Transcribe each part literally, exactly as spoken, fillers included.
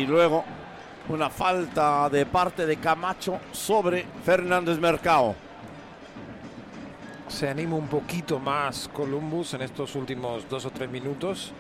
luego una falta de parte de Camacho sobre Fernández Mercado. Se anima un poquito más Columbus en estos últimos dos o tres minutos.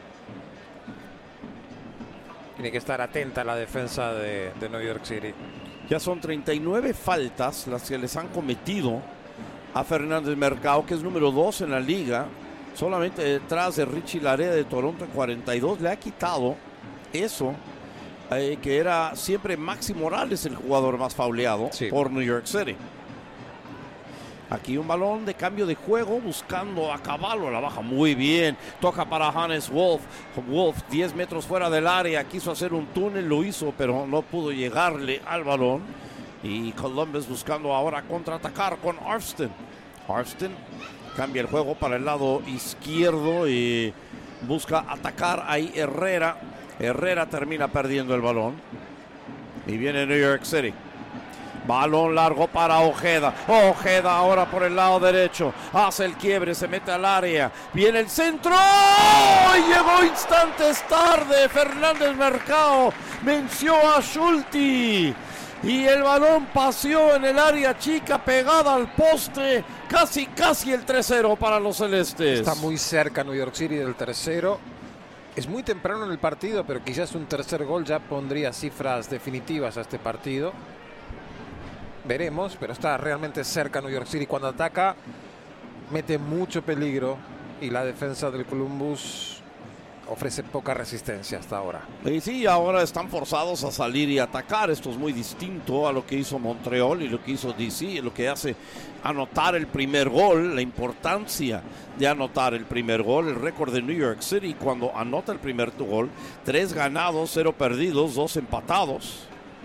Tiene que estar atenta a la defensa de, de New York City. Ya son treinta y nueve faltas las que les han cometido a Fernández Mercado, que es número dos en la liga, solamente detrás de Richie Laryea de Toronto en cuarenta y dos. Le ha quitado eso, eh, que era siempre Maxi Morales el jugador más fauleado, sí, por New York City. Aquí un balón de cambio de juego buscando a Cavallo, la baja muy bien, toca para Hannes Wolf. Wolf diez metros fuera del área, quiso hacer un túnel, lo hizo, pero no pudo llegarle al balón. Y Columbus buscando ahora contraatacar con Arfsten. Arfsten cambia el juego para el lado izquierdo y busca atacar ahí Herrera. Herrera termina perdiendo el balón. Y viene New York City. Balón largo para Ojeda. Ojeda ahora por el lado derecho. Hace el quiebre, se mete al área. Viene el centro. ¡Oh! Llegó instantes tarde. Fernández Mercado venció a Schulte. Y el balón paseó en el área chica, pegada al poste. Casi, casi el tres cero para los celestes. Está muy cerca New York City del tercero. Es muy temprano en el partido, pero quizás un tercer gol ya pondría cifras definitivas a este partido. Veremos, pero está realmente cerca New York City. Cuando ataca, mete mucho peligro y la defensa del Columbus ofrece poca resistencia hasta ahora. Y sí, ahora están forzados a salir y atacar. Esto es muy distinto a lo que hizo Montreal y lo que hizo D C, lo que hace anotar el primer gol, la importancia de anotar el primer gol. El récord de New York City cuando anota el primer gol: tres ganados, cero perdidos, dos empatados.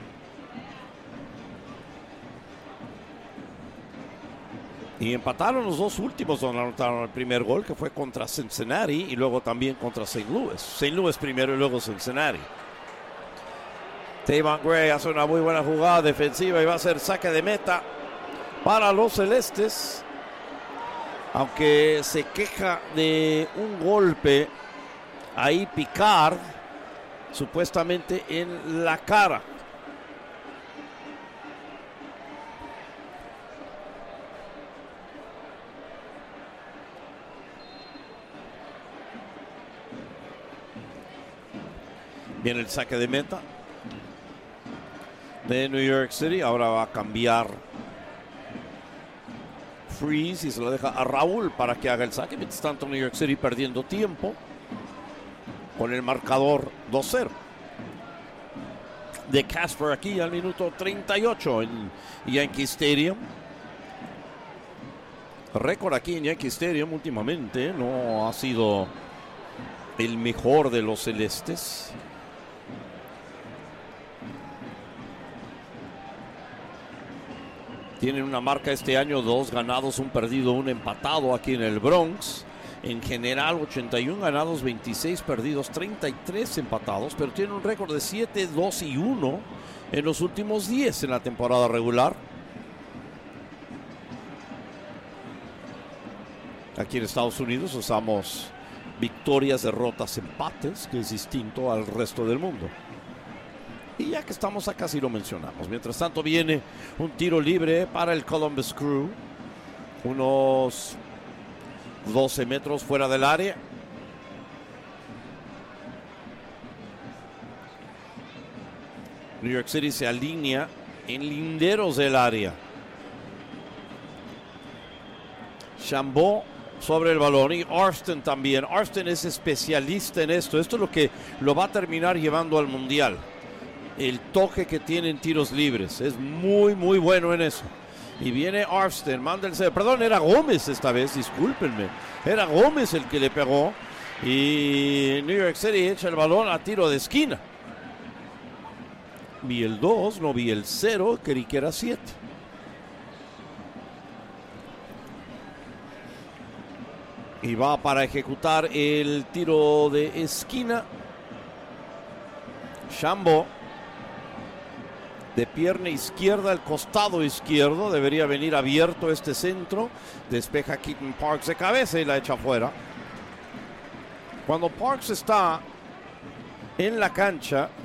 Y empataron los dos últimos donde anotaron el primer gol, que fue contra Cincinnati y luego también contra Saint Louis. Saint Louis primero y luego Cincinnati. Tavon Gray hace una muy buena jugada defensiva y va a ser saque de meta para los celestes. Aunque se queja de un golpe ahí Picard, supuestamente en la cara. Viene el saque de meta de New York City. Ahora va a cambiar Freeze y se lo deja a Raúl para que haga el saque. Mientras tanto, New York City perdiendo tiempo con el marcador dos cero. De Casper aquí al minuto treinta y ocho en Yankee Stadium. Récord aquí en Yankee Stadium últimamente no ha sido el mejor de los celestes. Tienen una marca este año, dos ganados, un perdido, un empatado aquí en el Bronx. En general, ochenta y uno ganados, veintiséis perdidos, treinta y tres empatados. Pero tienen un récord de siete, dos y uno en los últimos diez en la temporada regular. Aquí en Estados Unidos usamos victorias, derrotas, empates, que es distinto al resto del mundo. Y ya que estamos acá, sí lo mencionamos. Mientras tanto viene un tiro libre para el Columbus Crew. Unos doce metros fuera del área. New York City se alinea en linderos del área. Chambó sobre el balón y Arfsten también. Arfsten es especialista en esto. Esto es lo que lo va a terminar llevando al Mundial. El toque que tiene en tiros libres. Es muy, muy bueno en eso. Y viene Arfsten, manda el... Perdón, era Gómez esta vez, discúlpenme. Era Gómez el que le pegó. Y New York City echa el balón a tiro de esquina. Vi el dos, no vi el cero, creí que era siete. Y va para ejecutar el tiro de esquina. Chambó. De pierna izquierda, al costado izquierdo. Debería venir abierto este centro. Despeja Keaton Parks de cabeza y la echa afuera. Cuando Parks está en la cancha,